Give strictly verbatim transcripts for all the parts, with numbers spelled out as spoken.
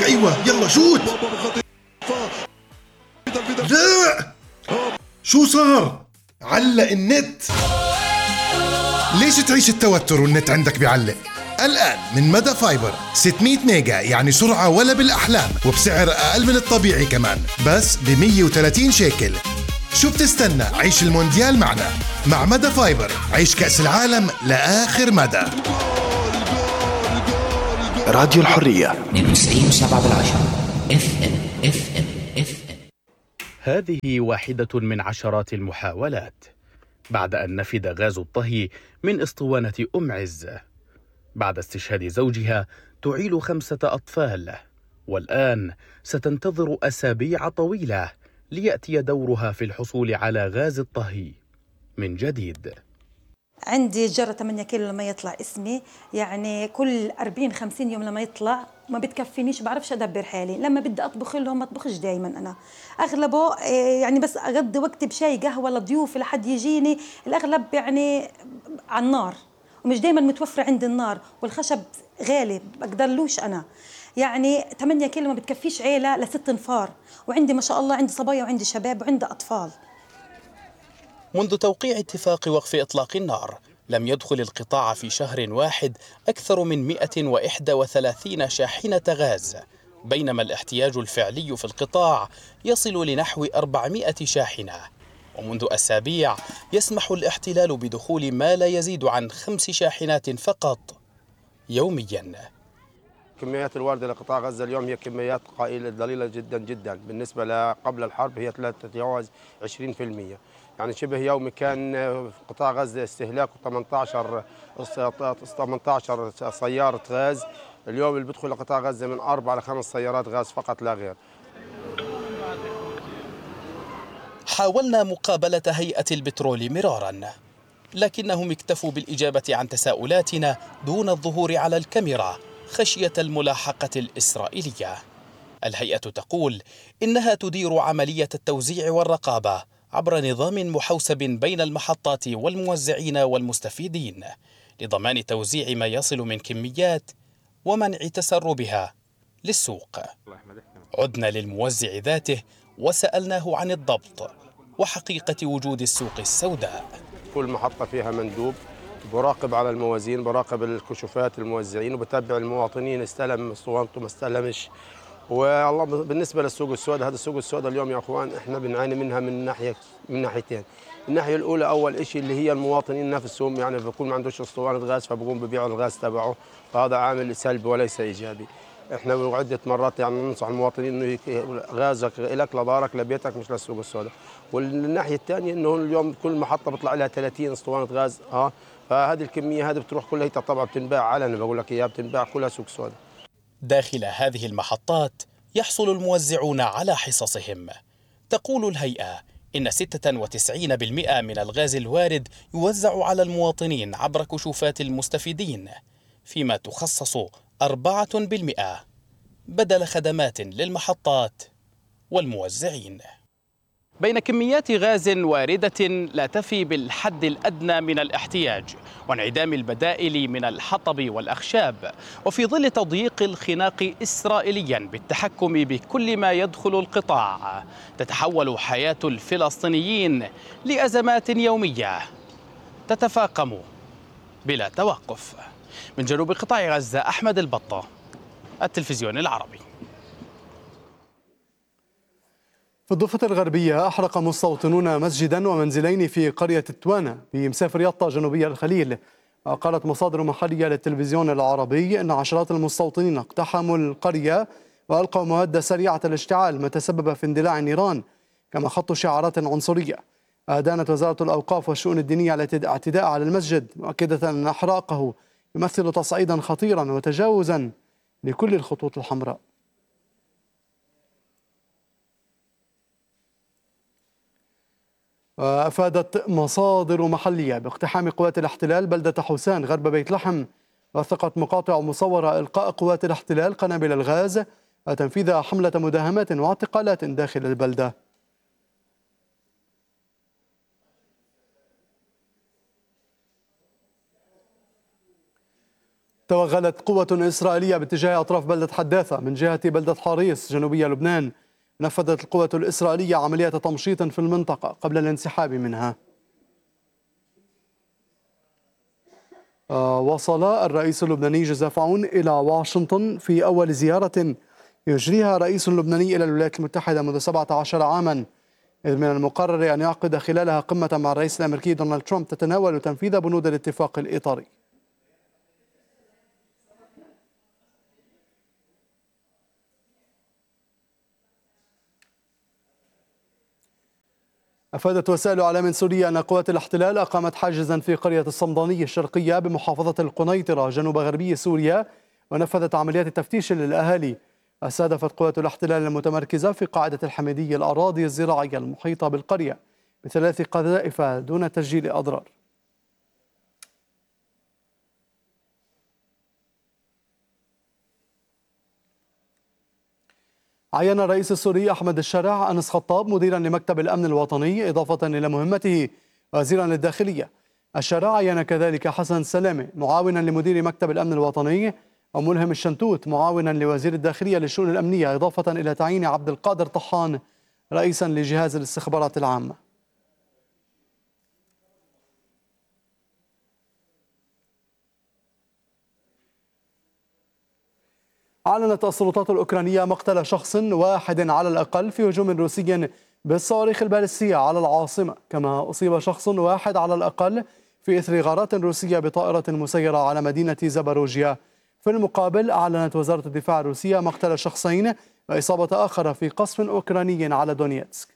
أيوة يلا شوت. لا شو صار؟ علق النت. ليش تعيش التوتر والنت عندك بيعلق؟ الآن من مدى فايبر ستمية ميجا، يعني سرعة ولا بالأحلام، وبسعر أقل من الطبيعي كمان، بس ب مية وثلاثين شيكل. شو بتستنى؟ عيش المونديال معنا. مع مدى فايبر عيش كأس العالم لآخر مدى. راديو الحرية اثنين وتسعين وسبعة بالعشرة اف ام اف ام اف ام. هذه واحدة من عشرات المحاولات بعد أن نفد غاز الطهي من اسطوانة أم عز. بعد استشهاد زوجها تعيل خمسة أطفال، والآن ستنتظر أسابيع طويلة ليأتي دورها في الحصول على غاز الطهي من جديد. عندي جرة ثمانية كيلو لما يطلع اسمي، يعني كل أربعين خمسين يوم لما يطلع ما بتكفينيش، بعرفش أدبر حالي. لما بدي أطبخ لهم ما أطبخش دايما، أنا أغلبه يعني بس أغضي وقتي بشاي قهوة لضيوف لحد يجيني، الأغلب يعني على النار، ومش دايما متوفر عندي النار، والخشب غالي بقدرلوش أنا. يعني ثمانية كيلو ما بتكفيش عيلة لست نفار، وعندي ما شاء الله عندي صبايا وعندي شباب وعندي أطفال. منذ توقيع اتفاق وقف إطلاق النار لم يدخل القطاع في شهر واحد أكثر من مئة وإحدى وثلاثين شاحنة غاز، بينما الاحتياج الفعلي في القطاع يصل لنحو أربعمئة شاحنة. ومنذ أسابيع يسمح الاحتلال بدخول ما لا يزيد عن خمس شاحنات فقط يوميا. كميات الواردة لقطاع غزة اليوم هي كميات قليلة ضئيلة جدا جدا، بالنسبة لقبل الحرب هي لا تتجاوز عشرين بالمئة. يعني شبه يومي كان في قطاع غزة استهلاك ثمانية عشر ثمانية عشر سيارة غاز، اليوم اللي بيدخل لقطاع غزة من أربع لخمس سيارات غاز فقط لا غير. حاولنا مقابلة هيئة البترول مرارا، لكنهم اكتفوا بالإجابة عن تساؤلاتنا دون الظهور على الكاميرا خشية الملاحقة الإسرائيلية. الهيئة تقول إنها تدير عملية التوزيع والرقابة عبر نظام محوسب بين المحطات والموزعين والمستفيدين لضمان توزيع ما يصل من كميات ومنع تسربها للسوق. عدنا للموزع ذاته وسألناه عن الضبط وحقيقة وجود السوق السوداء. كل محطة فيها مندوب براقب على الموازين، براقب الكشوفات الموزعين، وبتابع المواطنين استلم اسطوانته ما استلمش. والله بالنسبه للسوق السوداء، هذا السوق السوداء اليوم يا اخوان احنا بنعاني منها من ناحيه من ناحيتين. الناحيه الاولى اول شيء اللي هي المواطنين نفسهم، يعني بيكون ما عندوش اسطوانه غاز فبقوم ببيعوا الغاز تبعه، فهذا عامل سلبي وليس ايجابي. احنا عده مرات يعني ننصح المواطنين انه غازك لك لدارك لبيتك مش للسوق السوداء. والناحيه الثانيه انه اليوم كل محطه بيطلع لها ثلاثين اسطوانه غاز، اه فهذه الكميه هذه بتروح كلها طبعا بتنباع علنا، بقول لك اياها بتنباع كلها سوق سوداء. داخل هذه المحطات يحصل الموزعون على حصصهم. تقول الهيئة إن ستة وتسعين بالمئة من الغاز الوارد يوزع على المواطنين عبر كشوفات المستفيدين، فيما تخصص أربعة بالمئة بدل خدمات للمحطات والموزعين. بين كميات غاز واردة لا تفي بالحد الأدنى من الاحتياج وانعدام البدائل من الحطب والأخشاب، وفي ظل تضييق الخناق إسرائيليا بالتحكم بكل ما يدخل القطاع، تتحول حياة الفلسطينيين لأزمات يومية تتفاقم بلا توقف. من جنوب قطاع غزة أحمد البطة، التلفزيون العربي. في الضفة الغربية أحرق مستوطنون مسجدا ومنزلين في قرية التوانة بمسافر يطا جنوبية الخليل. قالت مصادر محلية للتلفزيون العربي أن عشرات المستوطنين اقتحموا القرية وألقوا مواد سريعة الاشتعال ما تسبب في اندلاع النيران، كما خطوا شعارات عنصرية. أدانت وزارة الأوقاف والشؤون الدينية الاعتداء على المسجد، مؤكدة أن إحراقه يمثل تصعيدا خطيرا وتجاوزا لكل الخطوط الحمراء. وأفادت مصادر محلية باقتحام قوات الاحتلال بلدة حسان غرب بيت لحم. وثقت مقاطع مصورة إلقاء قوات الاحتلال قنابل الغاز وتنفيذ حملة مداهمات واعتقالات داخل البلدة. توغلت قوة إسرائيلية باتجاه أطراف بلدة حداثة من جهة بلدة حريص جنوبية لبنان. نفذت القوة الإسرائيلية عملية تمشيط في المنطقة قبل الانسحاب منها. وصل الرئيس اللبناني جوزيف عون إلى واشنطن في أول زيارة يجريها رئيس لبناني إلى الولايات المتحدة منذ سبعة عشر عاما، إذ من المقرر أن يعقد خلالها قمة مع الرئيس الأمريكي دونالد ترامب تتناول تنفيذ بنود الاتفاق الإطاري. أفادت وسائل إعلام سورية أن قوات الاحتلال أقامت حاجزا في قرية الصمدانية الشرقية بمحافظة القنيطرة جنوب غربي سوريا، ونفذت عمليات تفتيش للأهالي. استهدفت قوات الاحتلال المتمركزة في قاعدة الحميدية الأراضي الزراعية المحيطة بالقرية بثلاث قذائف دون تسجيل أضرار. عين الرئيس السوري أحمد الشرع أنس خطاب مديرا لمكتب الأمن الوطني إضافة إلى مهمته وزيرا للداخلية. الشرع عين كذلك حسن سلامة معاونا لمدير مكتب الأمن الوطني، وملهم الشنتوت معاونا لوزير الداخلية للشؤون الأمنية، إضافة إلى تعيين عبد القادر طحان رئيسا لجهاز الاستخبارات العامة. أعلنت السلطات الأوكرانية مقتل شخص واحد على الأقل في هجوم روسي بالصواريخ البالستية على العاصمة، كما أصيب شخص واحد على الأقل في إثر غارات روسية بطائرة مسيرة على مدينة زاباروجيا. في المقابل أعلنت وزارة الدفاع الروسية مقتل شخصين وإصابة آخر في قصف أوكراني على دونيتسك.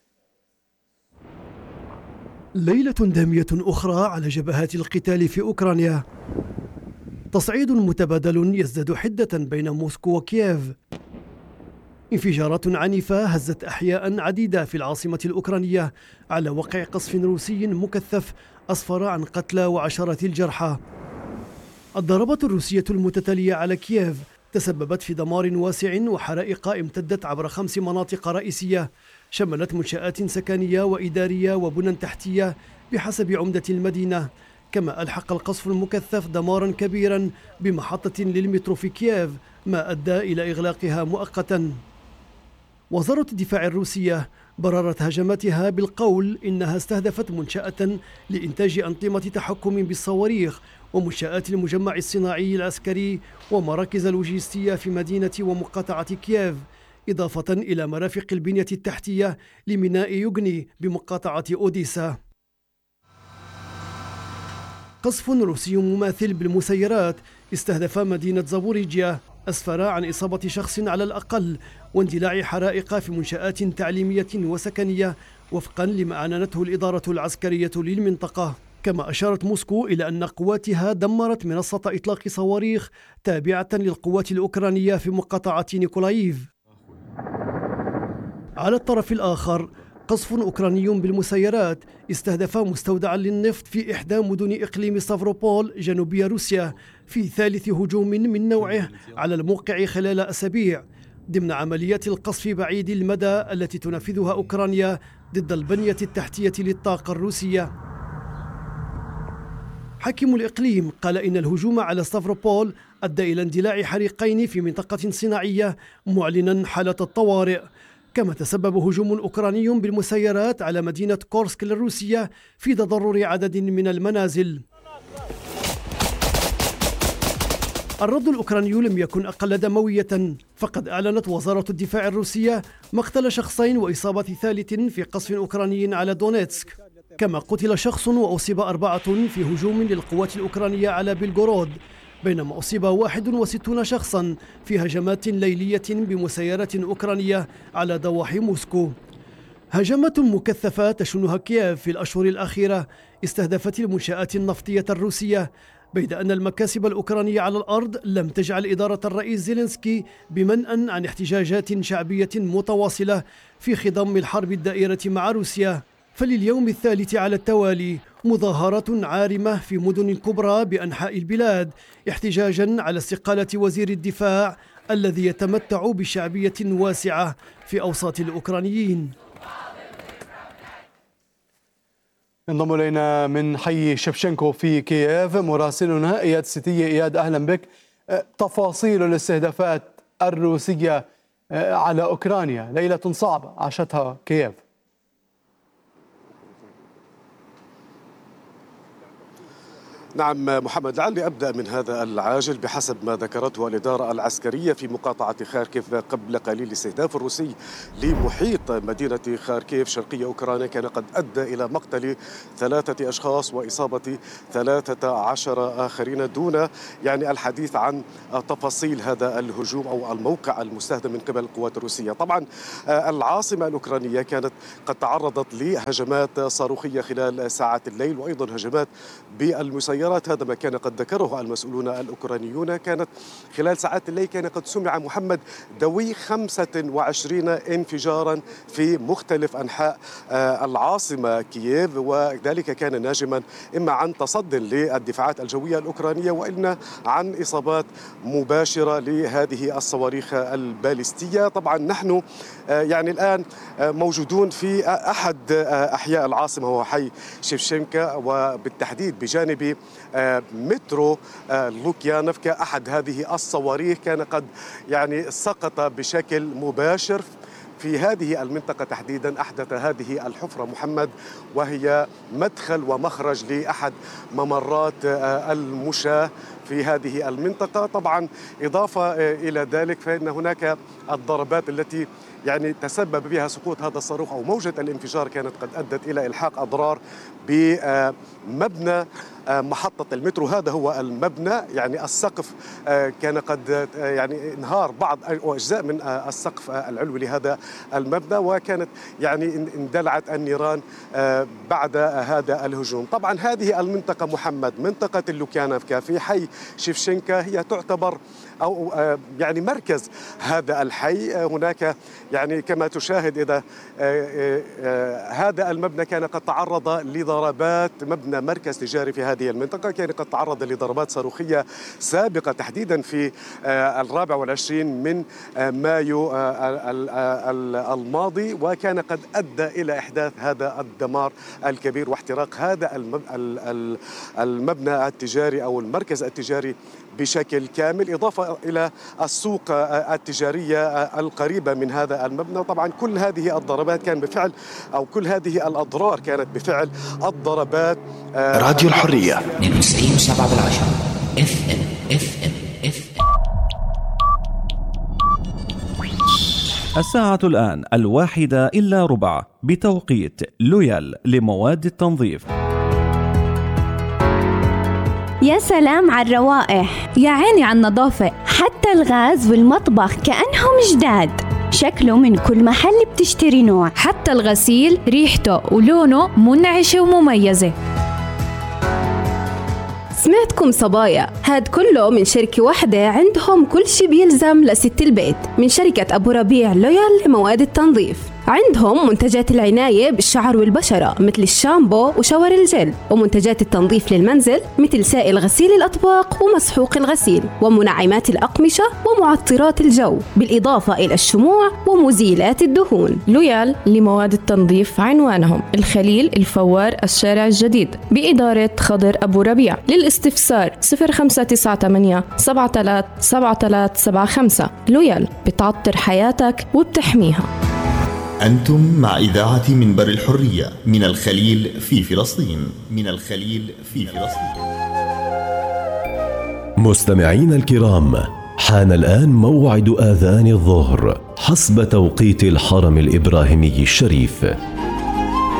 ليلة دامية أخرى على جبهات القتال في أوكرانيا. تصعيد متبادل يزداد حدة بين موسكو وكييف. انفجارات عنيفة هزت أحياء عديدة في العاصمة الأوكرانية على وقع قصف روسي مكثف أسفر عن قتلى وعشرات الجرحى. الضربات الروسية المتتالية على كييف تسببت في دمار واسع وحرائق امتدت عبر خمس مناطق رئيسية شملت منشآت سكنية وإدارية وبنى تحتية بحسب عمدة المدينة. كما ألحق القصف المكثف دمارا كبيرا بمحطة للمترو في كييف، ما أدى إلى إغلاقها مؤقتا. وزارة الدفاع الروسية بررت هجماتها بالقول إنها استهدفت منشأة لإنتاج أنظمة تحكم بالصواريخ ومنشآت المجمع الصناعي العسكري ومراكز لوجستية في مدينة ومقاطعة كييف، إضافة إلى مرافق البنية التحتية لميناء يوغني بمقاطعة أوديسا. قصف روسي مماثل بالمسيرات استهدف مدينة زابوريجيا أسفر عن إصابة شخص على الأقل واندلاع حرائق في منشآت تعليمية وسكنية وفقا لما أعلنته الإدارة العسكرية للمنطقة. كما أشارت موسكو إلى أن قواتها دمرت منصة إطلاق صواريخ تابعة للقوات الأوكرانية في مقاطعة نيكولايف. على الطرف الآخر، قصف أوكراني بالمسيرات استهدف مستودعا للنفط في إحدى مدن إقليم ستافروبول جنوبي روسيا في ثالث هجوم من نوعه على الموقع خلال أسابيع ضمن عمليات القصف بعيد المدى التي تنفذها أوكرانيا ضد البنية التحتية للطاقة الروسية. حاكم الإقليم قال إن الهجوم على ستافروبول أدى إلى اندلاع حريقين في منطقة صناعية معلنا حالة الطوارئ. كما تسبب هجوم أوكراني بالمسيرات على مدينة كورسك الروسية في تضرر عدد من المنازل. الرد الأوكراني لم يكن أقل دموية، فقد أعلنت وزارة الدفاع الروسية مقتل شخصين وإصابة ثالث في قصف أوكراني على دونيتسك. كما قتل شخص وأصيب أربعة في هجوم للقوات الأوكرانية على بلغورود، بينما أصيب واحد وستون شخصا في هجمات ليلية بمسيرات أوكرانية على ضواحي موسكو. هجمات مكثفة تشنها كييف في الأشهر الأخيرة استهدفت المنشآت النفطية الروسية، بيد أن المكاسب الأوكرانية على الأرض لم تجعل إدارة الرئيس زيلينسكي بمنأى عن احتجاجات شعبية متواصلة في خضم الحرب الدائرة مع روسيا. فلليوم الثالث على التوالي مظاهرات عارمة في مدن كبرى بأنحاء البلاد احتجاجا على استقالة وزير الدفاع الذي يتمتع بشعبية واسعة في أوساط الأوكرانيين. انضم إلينا من حي شفشنكو في كييف مراسلنا إياد ستية. إياد، أهلا بك. تفاصيل الاستهدافات الروسية على أوكرانيا. ليلة صعبة عاشتها كييف. نعم محمد، لعلي أبدأ من هذا العاجل. بحسب ما ذكرته الإدارة العسكرية في مقاطعة خاركيف قبل قليل، الاستهداف الروسي لمحيط مدينة خاركيف شرقية أوكرانيا كان قد أدى إلى مقتل ثلاثة أشخاص وإصابة ثلاثة عشر آخرين، دون يعني الحديث عن تفاصيل هذا الهجوم أو الموقع المستهدف من قبل القوات الروسية. طبعا العاصمة الأوكرانية كانت قد تعرضت لهجمات صاروخية خلال ساعات الليل، وأيضا هجمات بالمسيرات. هذا ما كان قد ذكره المسؤولون الأوكرانيون. كانت خلال ساعات الليل كان قد سمع محمد دوي خمسة وعشرين انفجارا في مختلف أنحاء العاصمة كييف، وذلك كان ناجما إما عن تصد للدفاعات الجوية الأوكرانية وإما عن إصابات مباشرة لهذه الصواريخ البالستية. طبعا نحن يعني الآن موجودون في أحد أحياء العاصمة، هو حي شيفشينكا، وبالتحديد بجانب مترو لوكيانفكا. أحد هذه الصواريخ كان قد يعني سقط بشكل مباشر في هذه المنطقة تحديدا. أحدث هذه الحفرة محمد، وهي مدخل ومخرج لأحد ممرات المشاة في هذه المنطقة. طبعا إضافة إلى ذلك فإن هناك الضربات التي يعني تسبب بها سقوط هذا الصاروخ أو موجة الانفجار كانت قد أدت إلى إلحاق أضرار بمبنى محطة المترو. هذا هو المبنى، يعني السقف كان قد يعني انهار بعض أو أجزاء من السقف العلوي لهذا المبنى، وكانت يعني اندلعت النيران بعد هذا الهجوم. طبعا هذه المنطقة محمد، منطقة اللوكيانفكا في حي شيفشينكا، هي تعتبر أو يعني مركز هذا الحي. هناك يعني كما تشاهد إذا هذا المبنى كان قد تعرض لضربات، مبنى مركز تجاري في هذه المنطقة كان قد تعرض لضربات صاروخية سابقة تحديدا في الرابع والعشرين من مايو الماضي، وكان قد أدى إلى إحداث هذا الدمار الكبير واحتراق هذا المبنى التجاري أو المركز التجاري بشكل كامل، إضافة إلى السوق التجارية القريبة من هذا المبنى. طبعا كل هذه الضربات كان بفعل أو كل هذه الأضرار كانت بفعل الضربات. راديو الحرية اثنين وتسعين وسبعة بالعشرة اف ام اف ام اف ام. الساعة الآن الواحدة إلا ربع بتوقيت لويال لمواد التنظيف. يا سلام على الروائح، يا عيني على النظافة، حتى الغاز والمطبخ كأنهم جداد. شكله من كل محل بتشتري نوع، حتى الغسيل ريحته ولونه منعشة ومميزة. سمعتكم صبايا، هاد كله من شركة واحدة عندهم كل شي بيلزم لست البيت، من شركة أبو ربيع لويال لمواد التنظيف. عندهم منتجات العناية بالشعر والبشرة مثل الشامبو وشاور الجل، ومنتجات التنظيف للمنزل مثل سائل غسيل الأطباق ومسحوق الغسيل، ومنعمات الأقمشة ومعطرات الجو، بالإضافة إلى الشموع ومزيلات الدهون. لويال لمواد التنظيف عنوانهم الخليل الفوار الشارع الجديد بإدارة خضر أبو ربيع. للاستفسار صفر خمسة تسعة ثمانية سبعة ثلاثة سبعة ثلاثة سبعة خمسة. لويال بتعطر حياتك وبتحميها. أنتم مع إذاعة منبر الحرية من الخليل في فلسطين. من الخليل في فلسطين. مستمعين الكرام، حان الآن موعد آذان الظهر حسب توقيت الحرم الإبراهيمي الشريف.